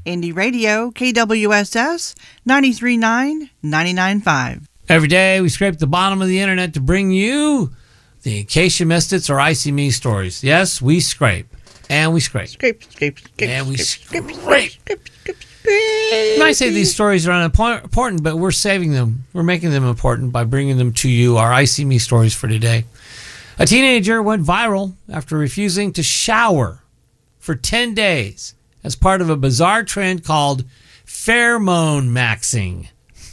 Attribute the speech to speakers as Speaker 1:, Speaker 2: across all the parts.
Speaker 1: Indie Radio, KWSS, 93.9, 99.5.
Speaker 2: Every day we scrape the bottom of the internet to bring you the In Case You Missed It or Icy Me stories. Yes, we scrape. And we scrape.
Speaker 1: Scrape.
Speaker 2: And we scrape. You might say these stories are unimportant, but we're saving them. We're making them important by bringing them to you, our Icy Me stories for today. A teenager went viral after refusing to shower for 10 days as part of a bizarre trend called pheromone maxing.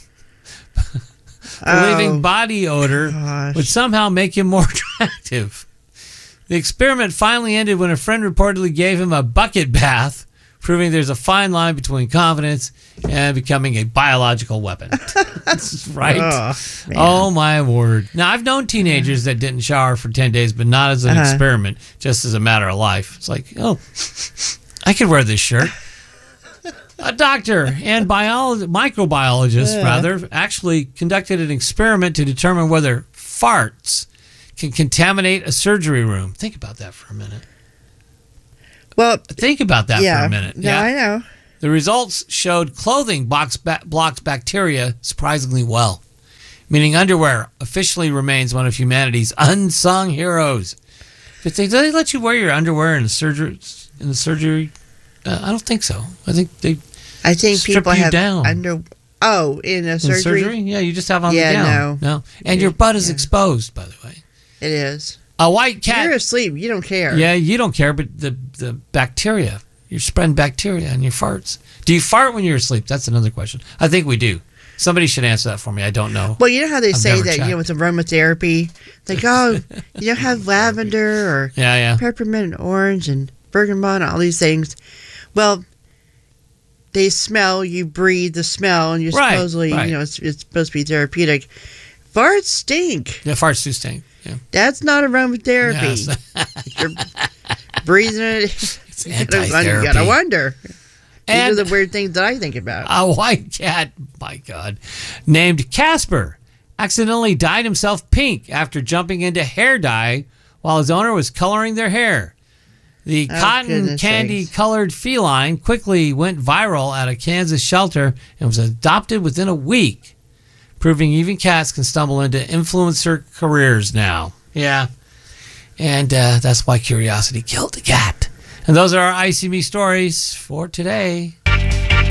Speaker 2: Believing body odor would somehow make him more attractive. The experiment finally ended when a friend reportedly gave him a bucket bath, proving there's a fine line between confidence and becoming a biological weapon. That's right. Oh, my word. Now, I've known teenagers that didn't shower for 10 days, but not as an experiment, just as a matter of life. It's like, oh, I could wear this shirt. A doctor and microbiologist, actually conducted an experiment to determine whether farts can contaminate a surgery room. Think about that for a minute.
Speaker 1: Well,
Speaker 2: think about that for a minute.
Speaker 1: No, I know.
Speaker 2: The results showed clothing blocks bacteria surprisingly well, meaning underwear officially remains one of humanity's unsung heroes. But do they let you wear your underwear in the surgery? I don't think so. I think
Speaker 1: people have
Speaker 2: down.
Speaker 1: In a surgery?
Speaker 2: Yeah, you just have on the gown. No. And your butt is exposed, by the way.
Speaker 1: It is.
Speaker 2: A white cat.
Speaker 1: You're asleep. You don't care.
Speaker 2: Yeah, you don't care, but the bacteria, you're spreading bacteria on your farts. Do you fart when you're asleep? That's another question. I think we do. Somebody should answer that for me. I don't know.
Speaker 1: Well, you know how they say that, with aromatherapy? Like, you don't have lavender or peppermint and orange and bergamot and all these things. Well, they smell, you breathe the smell, and you're supposedly, it's supposed to be therapeutic. Farts stink.
Speaker 2: Yeah, farts do stink. Yeah.
Speaker 1: That's not aromatherapy. Yes. You're breathing it.
Speaker 2: It's anti-therapy.
Speaker 1: You gotta wonder. These are the weird things that I think about.
Speaker 2: A white cat, my God, named Casper, accidentally dyed himself pink after jumping into hair dye while his owner was coloring their hair. The cotton candy-colored feline quickly went viral at a Kansas shelter and was adopted within a week, proving even cats can stumble into influencer careers now. Yeah. And that's why curiosity killed the cat. And those are our Icy Me stories for today.